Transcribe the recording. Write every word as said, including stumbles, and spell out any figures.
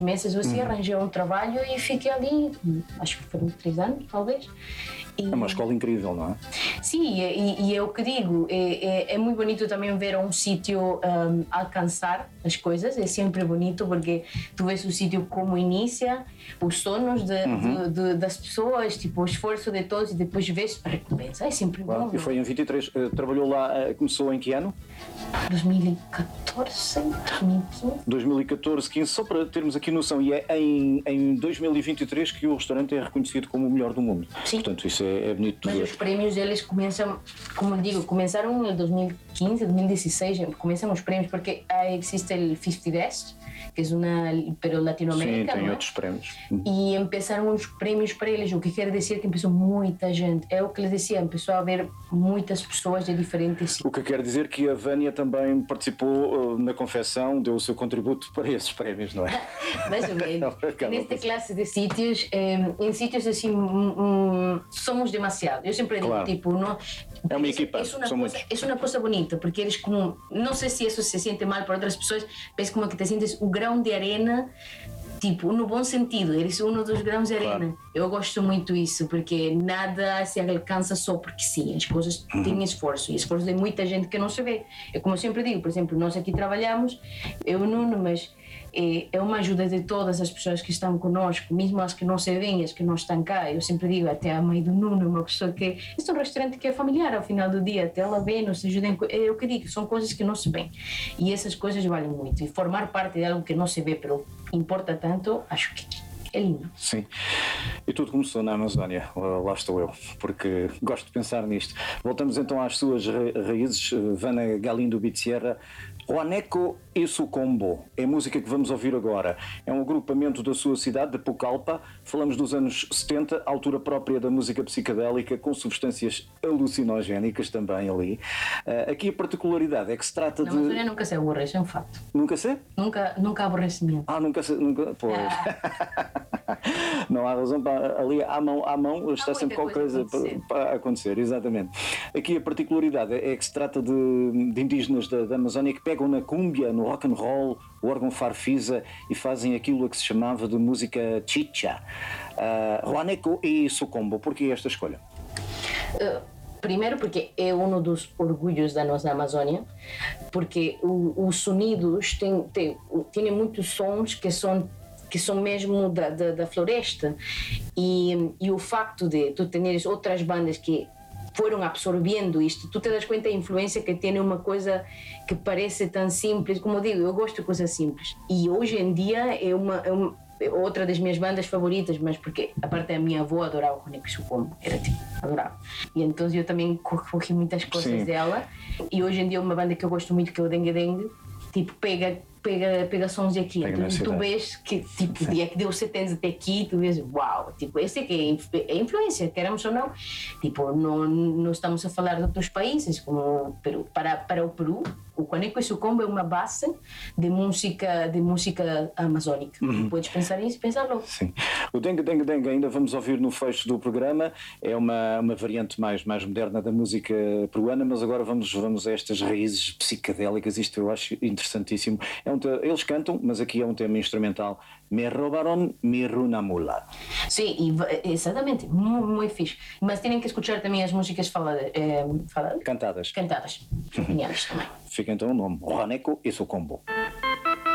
meses ou assim, Uhum. arranjei um trabalho e fiquei ali, acho que foram três anos, talvez. E, É uma escola incrível, não é? sim, e, e é o que digo, é, é, é muito bonito também ver um sítio um, alcançar as coisas, é sempre bonito porque tu vês o sítio como inicia, os sonhos de, Uhum. de, de, das pessoas, tipo, o esforço de todos e depois vês a recompensa, é sempre Claro. bom. E foi em vinte e três, eh, trabalhou lá, eh, começou em que ano? dois mil e catorze, dois mil e quinze. dois mil e catorze, quinze, só para termos aqui noção, e é em, em dois mil e vinte e três que o restaurante é reconhecido como o melhor do mundo. Sim. Portanto, isso é, é bonito de Mas ver. os prémios eles começam, como digo, começaram em dois mil e quinze, dois mil e dezesseis, começam os prémios porque existe o cinquenta Best, que é uma, pero Latinoamérica, Sim, tem não é? outros prémios. E começaram os prémios para eles, o que quer dizer que começou muita gente. É o que eles diziam, começou a haver muitas pessoas de diferentes. O que quer dizer que a Vânia também participou uh, na confecção, deu o seu contributo para esses prémios, não é? Mais ou menos. Nesta classe de sítios, eh, em sítios assim, um, somos demasiado. Eu sempre digo, Claro. tipo, não. É uma é, equipa, é uma são coisa, muitos. é uma coisa bonita, porque eles como, não sei se isso se sente mal para outras pessoas, mas como que te sentes o grão de arena, tipo, no bom sentido, eles são um dos grãos de arena. Claro. Eu gosto muito disso, porque nada se alcança só porque sim, as coisas Uhum. têm esforço, e esforço de muita gente que não se vê. É como eu sempre digo, por exemplo, nós aqui trabalhamos, eu e o Nuno, mas é, é uma ajuda de todas as pessoas que estão conosco, mesmo as que não se veem, as que não estão cá. Eu sempre digo, até a mãe do Nuno, uma pessoa que... Este é um restaurante que é familiar ao final do dia, até ela vê, nos ajuda em... É o que digo, são coisas que não se veem. E essas coisas valem muito. E formar parte de algo que não se vê, pero importa tanto, acho que é lindo. Sim. E tudo começou na Amazónia, lá estou eu, porque gosto de pensar nisto. Voltamos então às suas ra- raízes, Vana Galindo Bitsierra. Huaneco e Sucombo é a música que vamos ouvir agora. É um agrupamento da sua cidade, de Pucallpa. Falamos dos anos setenta, altura própria da música psicadélica, com substâncias alucinogénicas também ali. Uh, aqui a particularidade é que se trata Na de... Amazônia nunca se aborrece, é um facto. Nunca sei? Nunca, nunca há aborrecimento. Ah, nunca sei, nunca... Pois... Ah. Não há razão para ali à mão, à mão está Há sempre muita qualquer coisa, coisa para, para acontecer, exatamente. Aqui a particularidade é que se trata de, de indígenas da, da Amazónia que pegam na cúmbia, no rock and roll, o órgão farfisa e fazem aquilo a que se chamava de música chicha. Uh, Huaneco e Sucombo, porquê esta escolha? Uh, Primeiro porque é um dos orgulhos da nossa Amazônia, porque o, os sonidos têm, têm, têm muitos sons que são que são mesmo da, da, da floresta, e, e o facto de tu teres outras bandas que foram absorvendo isto, tu te das conta da influência que tem uma coisa que parece tão simples, como eu digo, eu gosto de coisas simples, e hoje em dia é uma, é uma outra das minhas bandas favoritas, mas porque a parte da minha avó adorava o Huaneco e Sucombo, era tipo, adorava, e então eu também corri muitas coisas Sim. dela, e hoje em dia uma banda que eu gosto muito, que é o Dengue Dengue, tipo, pega pega, pega sons de aqui, Pega então tu vês que tipo, dia que deu setenta até aqui, tu vês, uau, tipo, esse é que é, inf- é influência, queremos ou não, tipo, não, não estamos a falar de outros países, como o Peru, para, para o Peru, o Huaneco e Sucombo é uma base de música, de música amazónica, Uhum. podes pensar nisso, pensar logo. Sim. O Dengue Dengue Dengue ainda vamos ouvir no fecho do programa, é uma, uma variante mais, mais moderna da música peruana, mas agora vamos, vamos a estas raízes psicadélicas, isto eu acho interessantíssimo. É um te- eles cantam, mas aqui é um tema instrumental, Me roubaron mi runamula. Sim, e, va- exatamente, muito, muito fixe, mas têm que escutar também as músicas faladas, eh, faladas? Cantadas. Cantadas, geniais também. Fica então o nome, Huaneco e Sucombo.